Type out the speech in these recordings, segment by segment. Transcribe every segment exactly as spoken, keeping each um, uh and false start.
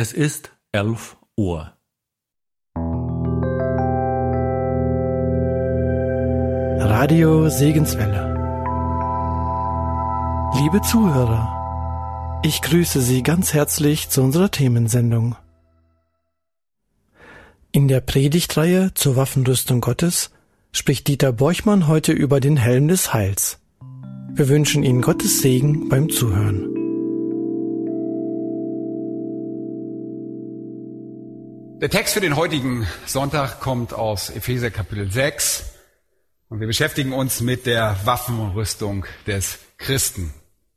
Es ist elf Uhr. Radio Segenswelle. Liebe Zuhörer, ich grüße Sie ganz herzlich zu unserer Themensendung. In der Predigtreihe zur Waffenrüstung Gottes spricht Dieter Borchmann heute über den Helm des Heils. Wir wünschen Ihnen Gottes Segen beim Zuhören. Der Text für den heutigen Sonntag kommt aus Epheser Kapitel sechs und wir beschäftigen uns mit der Waffenrüstung des Christen.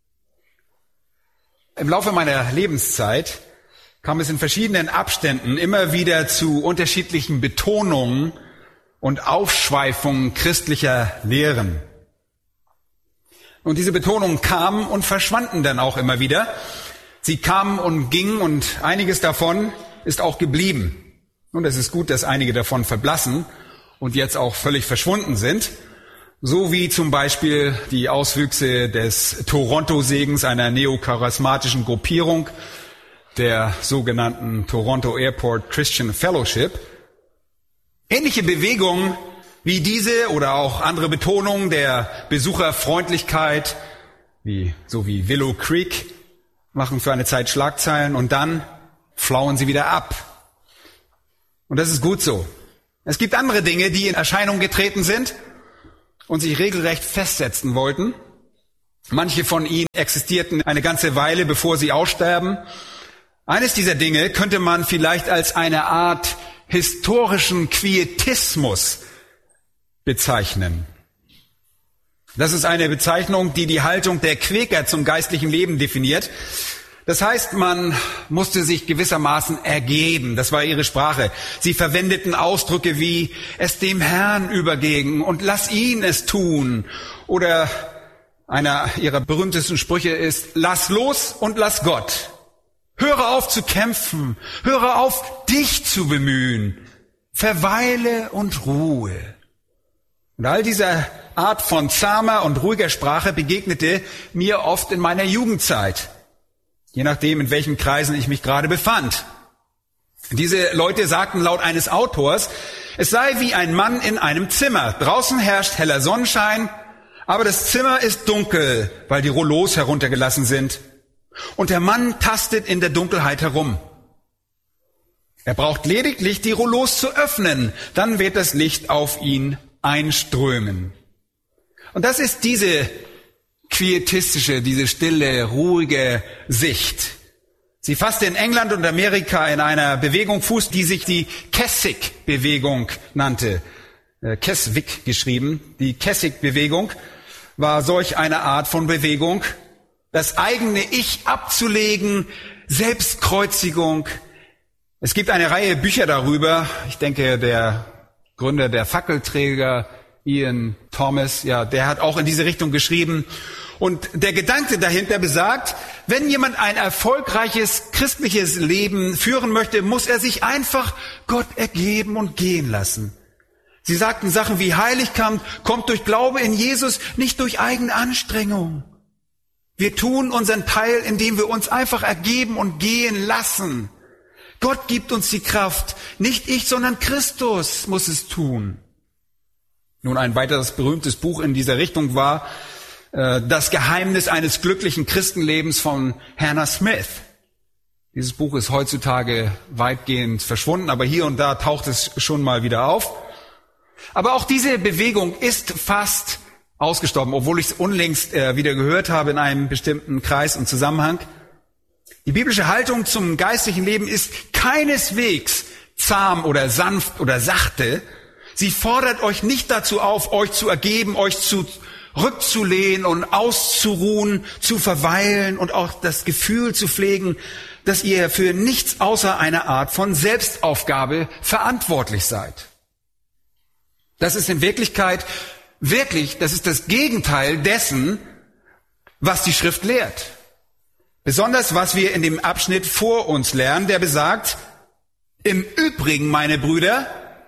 Im Laufe meiner Lebenszeit kam es in verschiedenen Abständen immer wieder zu unterschiedlichen Betonungen und Aufschweifungen christlicher Lehren. Und diese Betonungen kamen und verschwanden dann auch immer wieder. Sie kamen und gingen und einiges davon ist auch geblieben. Und es ist gut, dass einige davon verblassen und jetzt auch völlig verschwunden sind. So wie zum Beispiel die Auswüchse des Toronto-Segens einer neocharismatischen Gruppierung, der sogenannten Toronto Airport Christian Fellowship. Ähnliche Bewegungen wie diese oder auch andere Betonungen der Besucherfreundlichkeit, wie, so wie Willow Creek, machen für eine Zeit Schlagzeilen und dann flauen sie wieder ab. Und das ist gut so. Es gibt andere Dinge, die in Erscheinung getreten sind und sich regelrecht festsetzen wollten. Manche von ihnen existierten eine ganze Weile, bevor sie aussterben. Eines dieser Dinge könnte man vielleicht als eine Art historischen Quietismus bezeichnen. Das ist eine Bezeichnung, die die Haltung der Quäker zum geistlichen Leben definiert. Das heißt, man musste sich gewissermaßen ergeben. Das war ihre Sprache. Sie verwendeten Ausdrücke wie es dem Herrn übergeben und lass ihn es tun. Oder einer ihrer berühmtesten Sprüche ist, lass los und lass Gott. Höre auf zu kämpfen. Höre auf, dich zu bemühen. Verweile und ruhe. Und all dieser Art von zahmer und ruhiger Sprache begegnete mir oft in meiner Jugendzeit. Je nachdem, in welchen Kreisen ich mich gerade befand. Diese Leute sagten laut eines Autors, es sei wie ein Mann in einem Zimmer. Draußen herrscht heller Sonnenschein, aber das Zimmer ist dunkel, weil die Rollos heruntergelassen sind. Und der Mann tastet in der Dunkelheit herum. Er braucht lediglich die Rollos zu öffnen, dann wird das Licht auf ihn einströmen. Und das ist diese quietistische, diese stille, ruhige Sicht. Sie fasste in England und Amerika in einer Bewegung Fuß, die sich die Keswick-Bewegung nannte. Äh, Keswick geschrieben. Die Keswick-Bewegung war solch eine Art von Bewegung, das eigene Ich abzulegen, Selbstkreuzigung. Es gibt eine Reihe Bücher darüber. Ich denke, der Gründer der Fackelträger, Ian Thomas, ja, der hat auch in diese Richtung geschrieben. Und der Gedanke dahinter besagt, wenn jemand ein erfolgreiches christliches Leben führen möchte, muss er sich einfach Gott ergeben und gehen lassen. Sie sagten Sachen wie Heiligkeit kommt durch Glaube in Jesus, nicht durch eigene Anstrengung. Wir tun unseren Teil, indem wir uns einfach ergeben und gehen lassen. Gott gibt uns die Kraft, nicht ich, sondern Christus muss es tun. Nun, ein weiteres berühmtes Buch in dieser Richtung war äh, Das Geheimnis eines glücklichen Christenlebens von Hannah Smith. Dieses Buch ist heutzutage weitgehend verschwunden, aber hier und da taucht es schon mal wieder auf. Aber auch diese Bewegung ist fast ausgestorben, obwohl ich es unlängst äh, wieder gehört habe in einem bestimmten Kreis und Zusammenhang. Die biblische Haltung zum geistlichen Leben ist keineswegs zahm oder sanft oder sachte. Sie fordert euch nicht dazu auf, euch zu ergeben, euch zurückzulehnen und auszuruhen, zu verweilen und auch das Gefühl zu pflegen, dass ihr für nichts außer einer Art von Selbstaufgabe verantwortlich seid. Das ist in Wirklichkeit wirklich, das ist das Gegenteil dessen, was die Schrift lehrt. Besonders was wir in dem Abschnitt vor uns lernen, der besagt, im Übrigen, meine Brüder,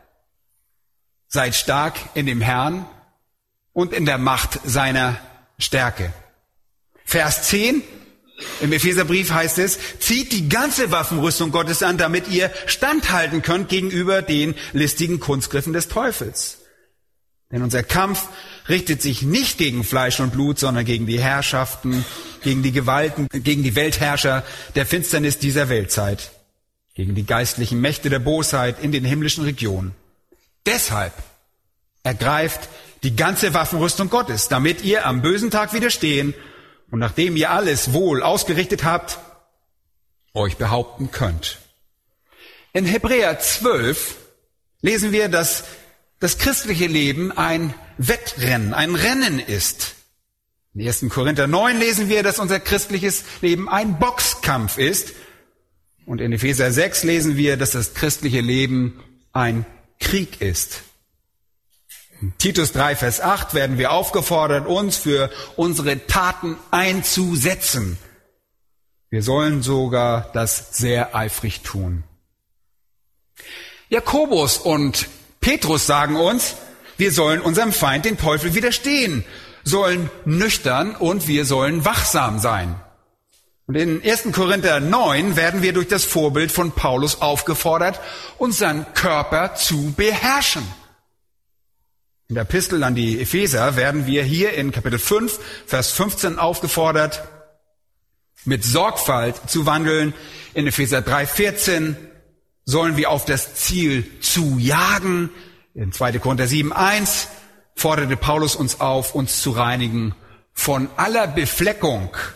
seid stark in dem Herrn und in der Macht seiner Stärke. Vers zehn, Im Epheserbrief heißt es, zieht die ganze Waffenrüstung Gottes an, damit ihr standhalten könnt gegenüber den listigen Kunstgriffen des Teufels. Denn unser Kampf richtet sich nicht gegen Fleisch und Blut, sondern gegen die Herrschaften, gegen die Gewalten, gegen die Weltherrscher der Finsternis dieser Weltzeit, gegen die geistlichen Mächte der Bosheit in den himmlischen Regionen. Deshalb ergreift die ganze Waffenrüstung Gottes, damit ihr am bösen Tag widerstehen und nachdem ihr alles wohl ausgerichtet habt, euch behaupten könnt. In Hebräer zwölf lesen wir, dass das christliche Leben ein Wettrennen, ein Rennen ist. In ersten Korinther neun lesen wir, dass unser christliches Leben ein Boxkampf ist. Und in Epheser sechs lesen wir, dass das christliche Leben ein Krieg ist. In Titus drei, Vers acht werden wir aufgefordert, uns für unsere Taten einzusetzen. Wir sollen sogar das sehr eifrig tun. Jakobus und Petrus sagen uns, wir sollen unserem Feind, den Teufel, widerstehen, sollen nüchtern und wir sollen wachsam sein. Und in ersten Korinther neun werden wir durch das Vorbild von Paulus aufgefordert, unseren Körper zu beherrschen. In der Epistel an die Epheser werden wir hier in Kapitel fünf, Vers fünfzehn aufgefordert, mit Sorgfalt zu wandeln. In Epheser drei, vierzehn sollen wir auf das Ziel zu jagen. In zweiten Korinther sieben, eins forderte Paulus uns auf, uns zu reinigen von aller Befleckung